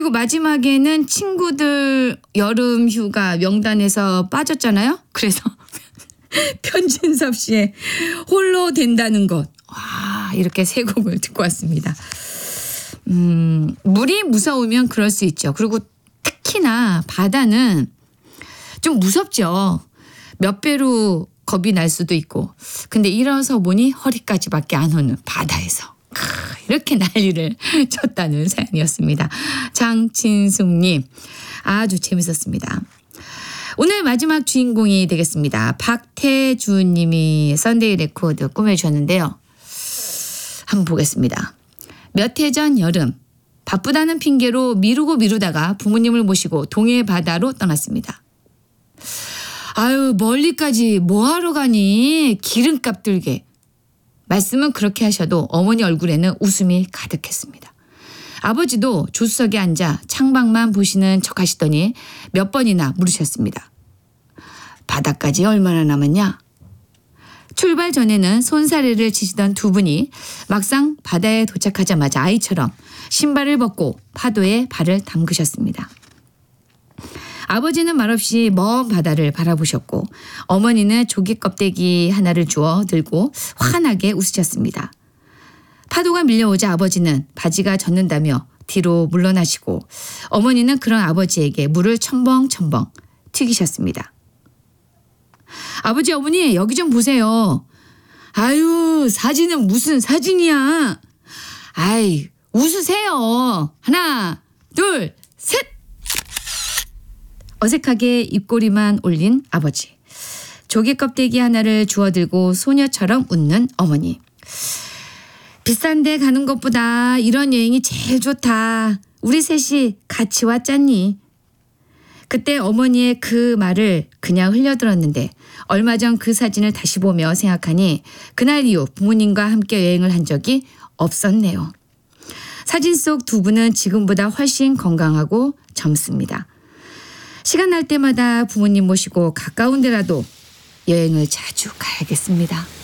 그리고 마지막에는 친구들 여름 휴가 명단에서 빠졌잖아요. 그래서 편진섭 씨의 홀로 된다는 것. 와, 이렇게 세 곡을 듣고 왔습니다. 물이 무서우면 그럴 수 있죠. 그리고 특히나 바다는 좀 무섭죠. 몇 배로 겁이 날 수도 있고. 근데 일어서 보니 허리까지밖에 안 오는 바다에서 이렇게 난리를 쳤다는 사연이었습니다. 장진숙님, 아주 재밌었습니다. 오늘 마지막 주인공이 되겠습니다. 박태주님이 썬데이 레코드 꾸며주셨는데요. 한번 보겠습니다. 몇 해 전 여름, 바쁘다는 핑계로 미루다가 부모님을 모시고 동해 바다로 떠났습니다. 아유, 멀리까지 뭐하러 가니? 기름값 들게. 말씀은 그렇게 하셔도 어머니 얼굴에는 웃음이 가득했습니다. 아버지도 조수석에 앉아 창밖만 보시는 척 하시더니 몇 번이나 물으셨습니다. 바다까지 얼마나 남았냐? 출발 전에는 손사래를 치시던 두 분이 막상 바다에 도착하자마자 아이처럼 신발을 벗고 파도에 발을 담그셨습니다. 아버지는 말없이 먼 바다를 바라보셨고 어머니는 조개 껍데기 하나를 주워 들고 환하게 웃으셨습니다. 파도가 밀려오자 아버지는 바지가 젖는다며 뒤로 물러나시고 어머니는 그런 아버지에게 물을 첨벙첨벙 튀기셨습니다. 아버지, 어머니, 여기 좀 보세요. 아유, 사진은 무슨 사진이야. 아이, 웃으세요. 하나, 둘, 셋. 어색하게 입꼬리만 올린 아버지. 조개 껍데기 하나를 주워들고 소녀처럼 웃는 어머니. 비싼 데 가는 것보다 이런 여행이 제일 좋다. 우리 셋이 같이 왔잖니. 그때 어머니의 그 말을 그냥 흘려들었는데 얼마 전 그 사진을 다시 보며 생각하니 그날 이후 부모님과 함께 여행을 한 적이 없었네요. 사진 속 두 분은 지금보다 훨씬 건강하고 젊습니다. 시간 날 때마다 부모님 모시고 가까운 데라도 여행을 자주 가야겠습니다.